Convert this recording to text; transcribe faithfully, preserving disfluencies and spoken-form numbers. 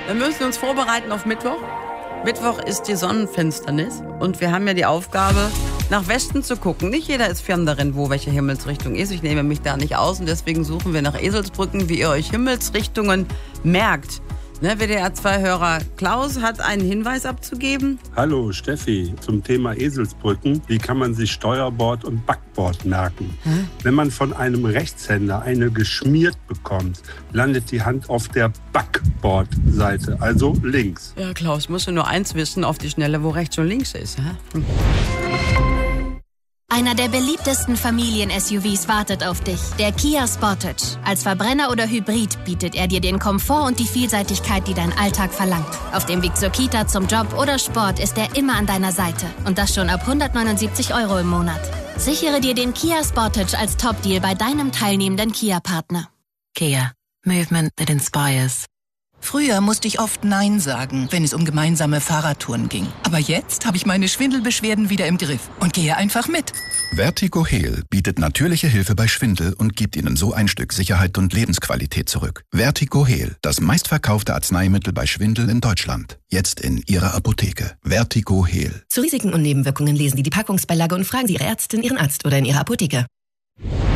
Wir müssen uns vorbereiten auf Mittwoch. Mittwoch ist die Sonnenfinsternis und wir haben ja die Aufgabe, nach Westen zu gucken. Nicht jeder ist firm darin, wo welche Himmelsrichtung ist. Ich nehme mich da nicht aus und deswegen suchen wir nach Eselsbrücken, wie ihr euch Himmelsrichtungen merkt. Ne, W D R zwei Hörer Klaus hat einen Hinweis abzugeben. Hallo Steffi, zum Thema Eselsbrücken. Wie kann man sich Steuerbord und Backbord merken? Hä? Wenn man von einem Rechtshänder eine geschmiert bekommt, landet die Hand auf der Backbordseite, also links. Ja Klaus, musst du nur eins wissen auf die Schnelle, wo rechts und links ist. Hä? Hm. Einer der beliebtesten Familien-S U Vs wartet auf dich, der Kia Sportage. Als Verbrenner oder Hybrid bietet er dir den Komfort und die Vielseitigkeit, die dein Alltag verlangt. Auf dem Weg zur Kita, zum Job oder Sport ist er immer an deiner Seite. Und das schon ab hundertneunundsiebzig Euro im Monat. Sichere dir den Kia Sportage als Top-Deal bei deinem teilnehmenden Kia-Partner. Kia. Movement that inspires. Früher musste ich oft Nein sagen, wenn es um gemeinsame Fahrradtouren ging. Aber jetzt habe ich meine Schwindelbeschwerden wieder im Griff und gehe einfach mit. Vertigo Heal bietet natürliche Hilfe bei Schwindel und gibt Ihnen so ein Stück Sicherheit und Lebensqualität zurück. Vertigo Heal, das meistverkaufte Arzneimittel bei Schwindel in Deutschland. Jetzt in Ihrer Apotheke. Vertigo Heal. Zu Risiken und Nebenwirkungen lesen Sie die Packungsbeilage und fragen Sie Ihre Ärztin, Ihren Arzt oder in Ihrer Apotheke.